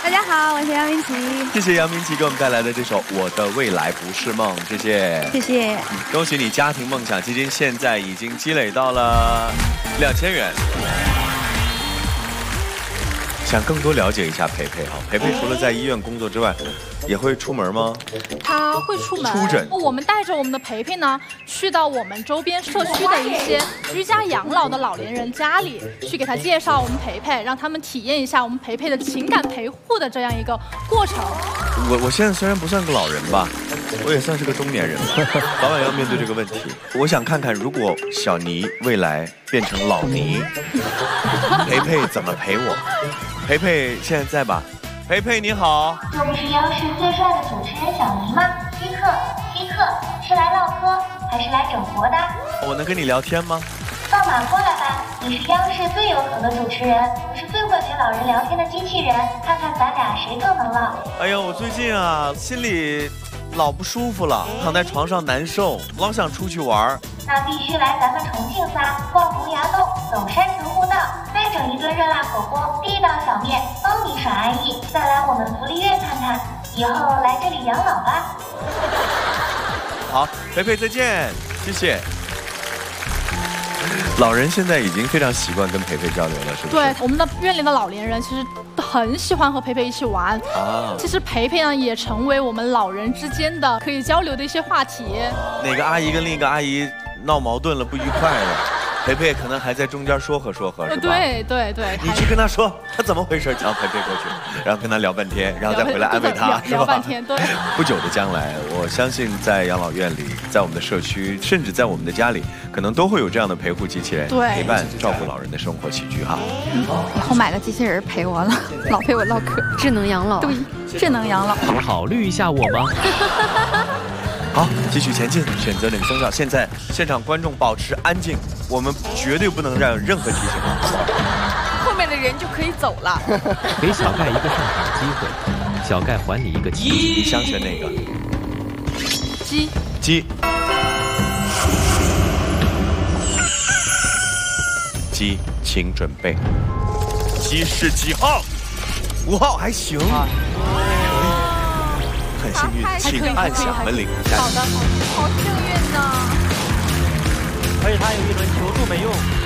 大家好，我是杨明琪。 谢谢杨明琪给我们带来的这首《我的未来不是梦》，谢谢。 谢谢。 恭喜你，家庭梦想基金现在已经积累到了2000元。想更多了解一下培培哈，培培除了在医院工作之外，也会出门吗？ 他会出门出诊。 我们带着我们的培培呢，去到我们周边社区的一些居家养老的老年人家里，去给他介绍我们培培，让他们体验一下我们培培的情感陪护的这样一个过程。 我现在虽然不算个老人吧，我也算是个中年人，早晚要面对这个问题。我想看看，如果小尼未来变成老尼，培培怎么陪我？培培现在在吧？培培你好， 这不是央视最帅的主持人小尼吗？稀客，是来唠嗑还是来整活的？ 我能跟你聊天吗？ 放马过来吧，你是央视最有梗的主持人，我是最会陪老人聊天的机器人，看看咱俩谁更能唠。 哎呀，我最近啊心里老不舒服了，躺在床上难受，老想出去玩。 那必须来咱们重庆仨逛洪崖洞，走山城步道，再整一顿热辣火锅，地道小面，帮你耍安逸。再来我们福利院看看，以后来这里养老吧。 好，培培再见，谢谢。老人现在已经非常习惯跟培培交流了，是不是？ 对，我们的院里的老年人其实很喜欢和培培一起玩啊。其实培培呢也成为我们老人之间的可以交流的一些话题。 哪个阿姨跟另一个阿姨闹矛盾了，不愉快了，培培可能还在中间说和，是吧？ 对。 你去跟他说他怎么回事，叫培培过去，然后跟他聊半天，然后再回来安慰他，是吧？ 聊半天，对。 不久的将来，我相信在养老院里，在我们的社区，甚至在我们的家里，可能都会有这样的陪护机器人，陪伴照顾老人的生活起居哈。 以后买个机器人陪我了，老陪我唠嗑，智能养老。对，智能养老。 考虑一下我吗？ 好，继续前进，选择领声调。现在现场观众保持安静，我们绝对不能让任何提醒。 后面的人就可以走了。 给小盖一个上场机会，小盖还你一个机会。 你想选哪个？鸡。鸡，请准备。鸡是几号？5号还行。很幸运，请按响门铃。 好的，好幸运呢。 而且他有一轮求助没用。